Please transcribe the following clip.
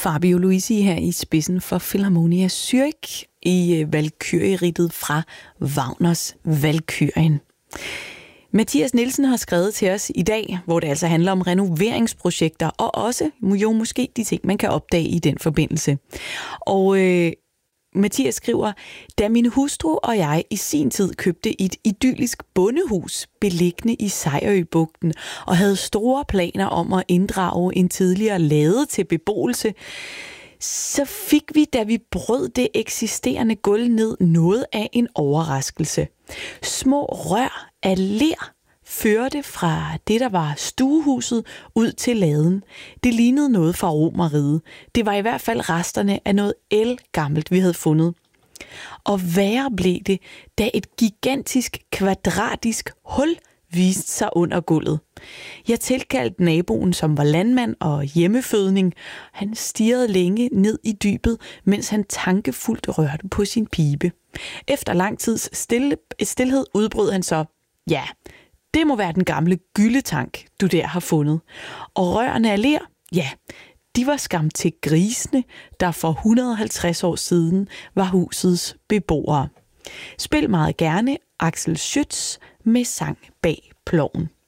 Fabio Luisi her i spidsen for Philharmonia Zürich i Valkyrierittet fra Wagners Valkyrien. Mathias Nielsen har skrevet til os i dag, hvor det altså handler om renoveringsprojekter, og også måske de ting, man kan opdage i den forbindelse. Og Mathias skriver, da min hustru og jeg i sin tid købte et idyllisk bondehus beliggende i Sejerøbugten og havde store planer om at inddrage en tidligere lade til beboelse, så fik vi, da vi brød det eksisterende gulv ned, noget af en overraskelse. Små rør af ler førte fra det, der var stuehuset, ud til laden. Det lignede noget fra Romerriget. Det var i hvert fald resterne af noget ældgammelt, vi havde fundet. Og værre blev det, da et gigantisk kvadratisk hul viste sig under gulvet. Jeg tilkaldte naboen, som var landmand og hjemmefødning. Han stirrede længe ned i dybet, mens han tankefuldt rørte på sin pibe. Efter lang tids stilhed udbrød han så, ja, det må være den gamle gyldetank, du der har fundet. Og rørene af ler, ja, de var skam til grisene, der for 150 år siden var husets beboere. Spil meget gerne Axel Schütz med sang bag ploven.